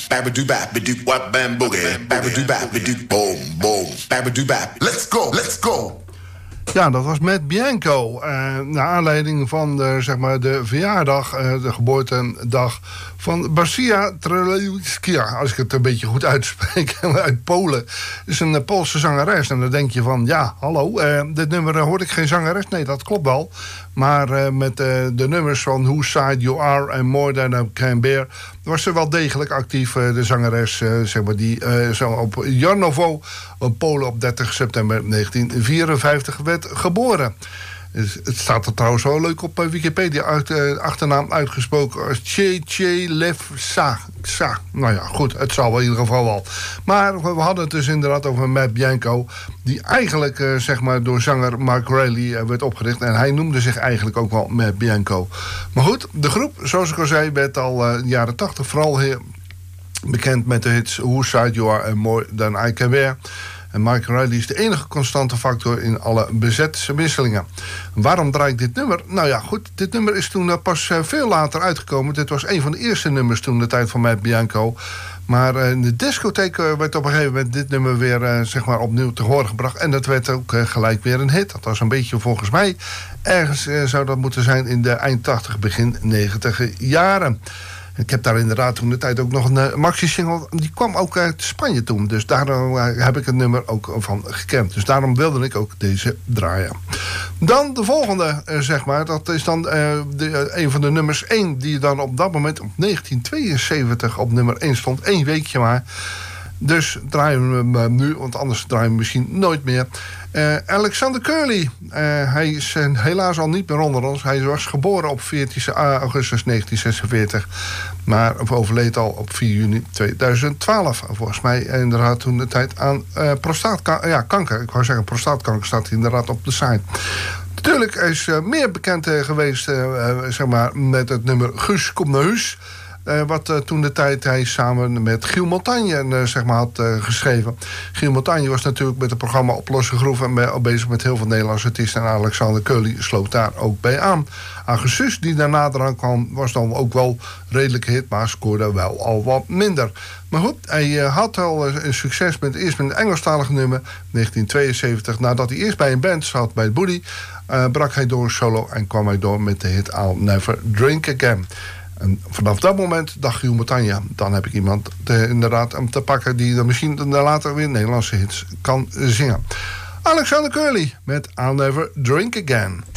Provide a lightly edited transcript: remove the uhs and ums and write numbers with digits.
Babba-doo-bap-a-doo, wap bam boogie. Babba-doo-bap-a-doo, boom, boom. Babba-doo-bap. Let's go, let's go. Ja, dat was Matt Bianco. Naar aanleiding van de verjaardag, de geboortedag van Basia Trelewskia. Als ik het een beetje goed uitspreek, uit Polen. Is een Poolse zangeres. En dan denk je van, ja, hallo, dit nummer hoorde ik geen zangeres. Nee, dat klopt wel. Maar met de nummers van Whose Side You Are en More Than I Can Bear was ze wel degelijk actief, de zangeres, die zo op Jarnowo, Polen, op 30 september 1954 werd geboren. Het staat er trouwens wel leuk op Wikipedia, achternaam uitgesproken als Tchelevsa. Nou ja, goed, het zal wel in ieder geval wel. Maar we hadden het dus inderdaad over Matt Bianco, die eigenlijk door zanger Mark Rayleigh werd opgericht. En hij noemde zich eigenlijk ook wel Matt Bianco. Maar goed, de groep, zoals ik al zei, werd al in de jaren 80 vooral bekend met de hits Whose Side You Are and More Than I Can Bear. En Mark Rayleigh is de enige constante factor in alle bezetwisselingen. Waarom draai ik dit nummer? Nou ja, goed, dit nummer is toen pas veel later uitgekomen. Dit was een van de eerste nummers toen de tijd van Matt Bianco. Maar in de discotheek werd op een gegeven moment dit nummer weer opnieuw te horen gebracht. En dat werd ook gelijk weer een hit. Dat was een beetje volgens mij, ergens zou dat moeten zijn in de eind 80, begin 90 jaren. Ik heb daar inderdaad toen de tijd ook nog een maxi-single. Die kwam ook uit Spanje toen. Dus daarom heb ik het nummer ook van gekend. Dus daarom wilde ik ook deze draaien. Dan de volgende, Dat is dan een van de nummers 1... die dan op dat moment op 1972 op nummer 1 stond. 1 weekje maar. Dus draaien we hem nu, want anders draaien we hem misschien nooit meer. Alexander Curly. Hij is helaas al niet meer onder ons. Hij was geboren op 14 augustus 1946. Maar overleed al op 4 juni 2012. Volgens mij inderdaad toen de tijd aan prostaatkanker. Ik wou zeggen, prostaatkanker staat inderdaad op de site. Natuurlijk, hij is meer bekend geweest met het nummer Guus komt naar huis. Wat toen de tijd hij samen met Giel Montagne had geschreven. Giel Montagne was natuurlijk met het programma Op Losse Groeven bezig met heel veel Nederlandse artiesten. En Alexander Curly sloot daar ook bij aan. Augustus, die daarna eraan kwam, was dan ook wel redelijke hit, maar scoorde wel al wat minder. Maar goed, hij had al een succes eerst met een Engelstalig nummer, 1972. Nadat hij eerst bij een band zat, bij Boody, brak hij door solo en kwam hij door met de hit I'll Never Drink Again. En vanaf dat moment dacht Giel Montagne, dan heb ik iemand inderdaad om te pakken die dan misschien later weer Nederlandse hits kan zingen. Alexander Curly met I'll Never Drink Again.